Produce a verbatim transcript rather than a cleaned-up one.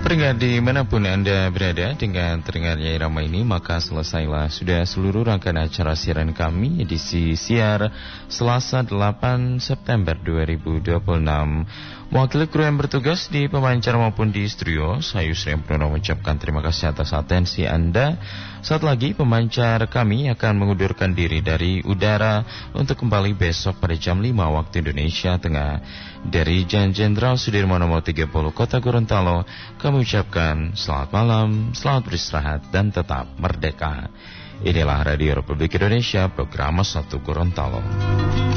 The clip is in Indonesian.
Pendengar dimanapun Anda berada dengan terdengarnya irama ini, maka selesailah sudah seluruh rangkaian acara siaran kami edisi siar Selasa delapan September dua ribu dua puluh enam. Wakil kru yang bertugas di pemancar maupun di studio, saya Yusri Purnomo mengucapkan terima kasih atas atensi Anda. Saat lagi pemancar kami akan mengundurkan diri dari udara untuk kembali besok pada jam lima waktu Indonesia Tengah. Dari Jalan Jenderal Sudirman nomor tiga puluh Kota Gorontalo, kami ucapkan selamat malam, selamat beristirahat dan tetap merdeka. Inilah Radio Republik Indonesia, program satu Gorontalo.